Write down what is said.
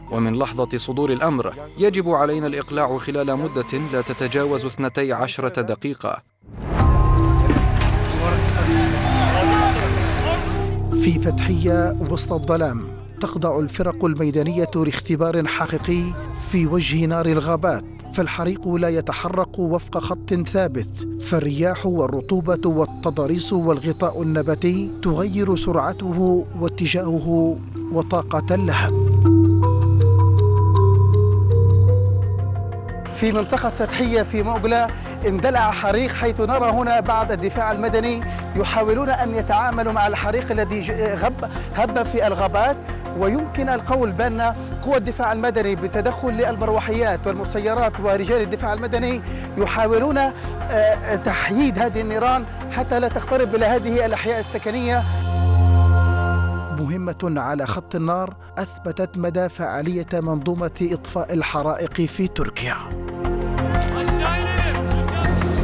ومن لحظة صدور الأمر يجب علينا الإقلاع خلال مدة لا تتجاوز 12 دقيقة. في فتحية وسط الظلام تخضع الفرق الميدانية لاختبار حقيقي في وجه نار الغابات، فالحريق لا يتحرك وفق خط ثابت، فالرياح والرطوبة والتضاريس والغطاء النباتي تغير سرعته واتجاهه وطاقة اللهب. في منطقة فتحية في موغلا اندلع حريق، حيث نرى هنا بعض الدفاع المدني يحاولون أن يتعاملوا مع الحريق الذي هب في الغابات. ويمكن القول بأن قوى الدفاع المدني بتدخل المروحيات والمسيرات ورجال الدفاع المدني يحاولون تحييد هذه النيران حتى لا تقترب إلى هذه الأحياء السكنية. مهمة على خط النار أثبتت مدى فعالية منظومة إطفاء الحرائق في تركيا.